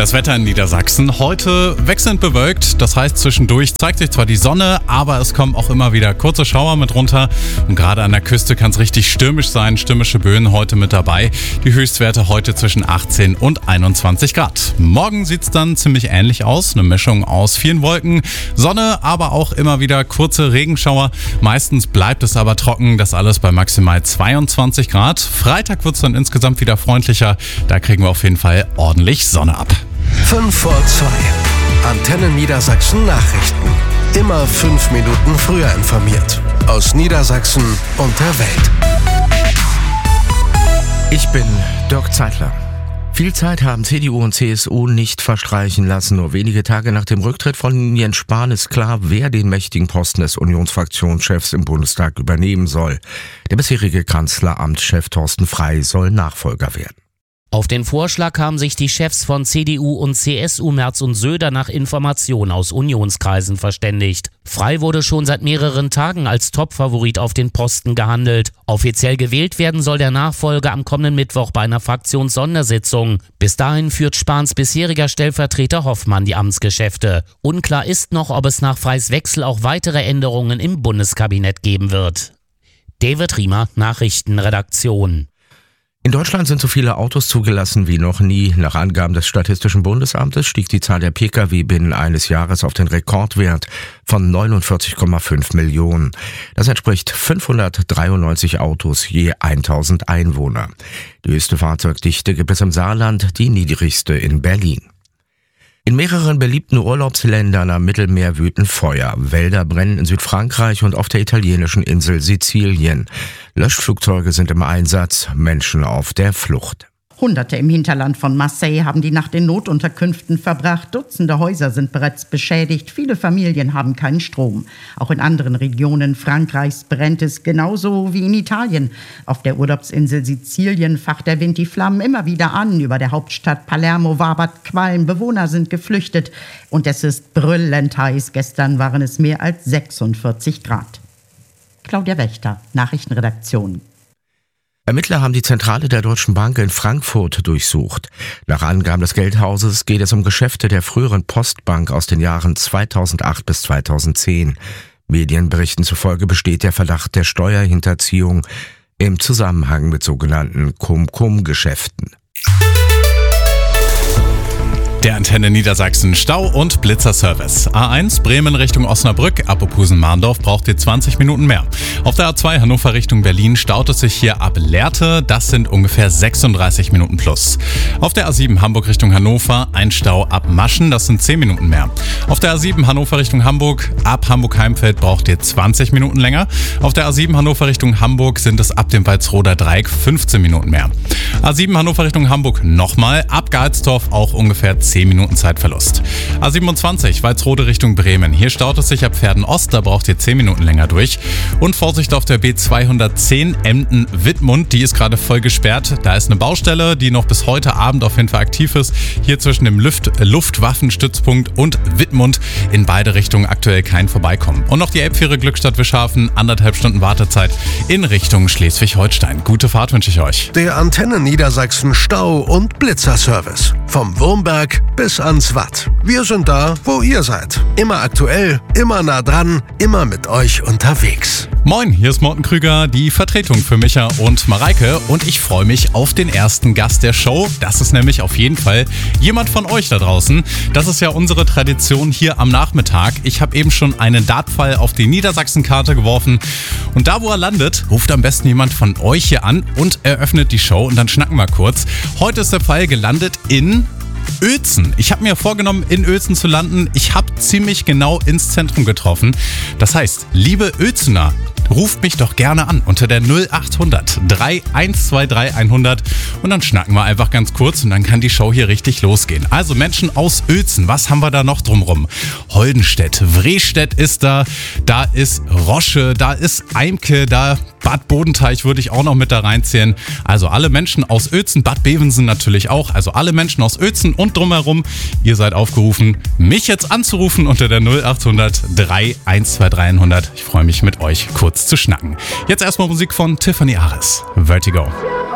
Das Wetter in Niedersachsen heute wechselnd bewölkt, das heißt zwischendurch zeigt sich zwar die Sonne, aber es kommen auch immer wieder kurze Schauer mit runter und gerade an der Küste kann es richtig stürmisch sein, stürmische Böen heute mit dabei. Die Höchstwerte heute zwischen 18 und 21 Grad. Morgen sieht es dann ziemlich ähnlich aus, eine Mischung aus vielen Wolken, Sonne, aber auch immer wieder kurze Regenschauer. Meistens bleibt es aber trocken, das alles bei maximal 22 Grad. Freitag wird es dann insgesamt wieder freundlicher, da kriegen wir auf jeden Fall ordentlich Sonne ab. 5 vor 2. Antenne Niedersachsen Nachrichten. Immer 5 Minuten früher informiert. Aus Niedersachsen und der Welt. Ich bin Dirk Zeitler. Viel Zeit haben CDU und CSU nicht verstreichen lassen. Nur wenige Tage nach dem Rücktritt von Jens Spahn ist klar, wer den mächtigen Posten des Unionsfraktionschefs im Bundestag übernehmen soll. Der bisherige Kanzleramtschef Thorsten Frey soll Nachfolger werden. Auf den Vorschlag haben sich die Chefs von CDU und CSU Merz und Söder nach Informationen aus Unionskreisen verständigt. Frey wurde schon seit mehreren Tagen als Topfavorit auf den Posten gehandelt. Offiziell gewählt werden soll der Nachfolger am kommenden Mittwoch bei einer Fraktionssondersitzung. Bis dahin führt Spahns bisheriger Stellvertreter Hoffmann die Amtsgeschäfte. Unklar ist noch, ob es nach Freys Wechsel auch weitere Änderungen im Bundeskabinett geben wird. David Riemer, Nachrichtenredaktion. In Deutschland sind so viele Autos zugelassen wie noch nie. Nach Angaben des Statistischen Bundesamtes stieg die Zahl der Pkw binnen eines Jahres auf den Rekordwert von 49,5 Millionen. Das entspricht 593 Autos je 1000 Einwohner. Die höchste Fahrzeugdichte gibt es im Saarland, die niedrigste in Berlin. In mehreren beliebten Urlaubsländern am Mittelmeer wüten Feuer. Wälder brennen in Südfrankreich und auf der italienischen Insel Sizilien. Löschflugzeuge sind im Einsatz, Menschen auf der Flucht. Hunderte im Hinterland von Marseille haben die Nacht in Notunterkünften verbracht. Dutzende Häuser sind bereits beschädigt. Viele Familien haben keinen Strom. Auch in anderen Regionen Frankreichs brennt es genauso wie in Italien. Auf der Urlaubsinsel Sizilien facht der Wind die Flammen immer wieder an. Über der Hauptstadt Palermo wabert Qualm. Bewohner sind geflüchtet. Und es ist brüllend heiß. Gestern waren es mehr als 46 Grad. Claudia Wächter, Nachrichtenredaktion. Ermittler haben die Zentrale der Deutschen Bank in Frankfurt durchsucht. Nach Angaben des Geldhauses geht es um Geschäfte der früheren Postbank aus den Jahren 2008 bis 2010. Medienberichten zufolge besteht der Verdacht der Steuerhinterziehung im Zusammenhang mit sogenannten Cum-Cum-Geschäften. Der Antenne Niedersachsen Stau- und Blitzerservice. A1 Bremen Richtung Osnabrück, ab Opusen-Mahndorf braucht ihr 20 Minuten mehr. Auf der A2 Hannover Richtung Berlin staut es sich hier ab Lehrte, das sind ungefähr 36 Minuten plus. Auf der A7 Hamburg Richtung Hannover ein Stau ab Maschen, das sind 10 Minuten mehr. Auf der A7 Hannover Richtung Hamburg, ab Hamburg-Heimfeld braucht ihr 20 Minuten länger. Auf der A7 Hannover Richtung Hamburg sind es ab dem Walsroder Dreieck 15 Minuten mehr. A7 Hannover Richtung Hamburg nochmal, ab Galsdorf auch ungefähr 10 Minuten Zeitverlust. A27 Walsrode Richtung Bremen. Hier staut es sich ab Pferden-Ost, da braucht ihr 10 Minuten länger durch. Und Vorsicht auf der B210 Emden-Wittmund, die ist gerade voll gesperrt. Da ist eine Baustelle, die noch bis heute Abend auf jeden Fall aktiv ist. Hier zwischen dem Luftwaffenstützpunkt und Wittmund in beide Richtungen aktuell kein Vorbeikommen. Und noch die Elbfähre Glückstadt-Wischhafen, 1,5 Stunden Wartezeit in Richtung Schleswig-Holstein. Gute Fahrt wünsche ich euch. Der Antenne Niedersachsen Stau- und Blitzerservice. Vom Wurmberg bis ans Watt. Wir sind da, wo ihr seid. Immer aktuell, immer nah dran, immer mit euch unterwegs. Moin, hier ist Morten Krüger, die Vertretung für Micha und Mareike und ich freue mich auf den ersten Gast der Show. Das ist nämlich auf jeden Fall jemand von euch da draußen. Das ist ja unsere Tradition hier am Nachmittag. Ich habe eben schon einen Dartpfeil auf die Niedersachsen-Karte geworfen und da, wo er landet, ruft am besten jemand von euch hier an und eröffnet die Show und dann schnacken wir kurz. Heute ist der Pfeil gelandet in Uelzen. Ich habe mir vorgenommen, in Uelzen zu landen. Ich habe ziemlich genau ins Zentrum getroffen. Das heißt, liebe Uelzener, ruft mich doch gerne an unter der 0800 3123 100 und dann schnacken wir einfach ganz kurz und dann kann die Show hier richtig losgehen. Also Menschen aus Uelzen, was haben wir da noch drumrum? Holdenstedt, Wrestedt ist da ist Rosche, da ist Eimke, da Bad Bodenteich würde ich auch noch mit da reinzählen. Also alle Menschen aus Uelzen, Bad Bevensen natürlich auch, also alle Menschen aus Uelzen und drumherum, ihr seid aufgerufen, mich jetzt anzurufen unter der 0800 3123 100. Ich freue mich mit euch kurz zu schnacken. Jetzt erstmal Musik von Tiffany Ares, Vertigo.